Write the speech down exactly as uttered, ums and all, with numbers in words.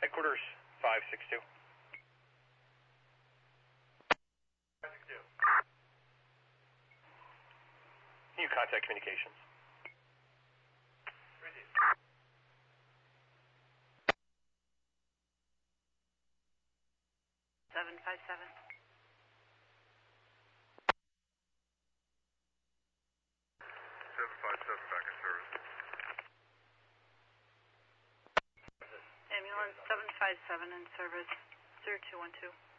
Headquarters, five six two. New contact communications. seven five seven. seven five seven back in service. Ambulance seven five seven in service, zero two one two.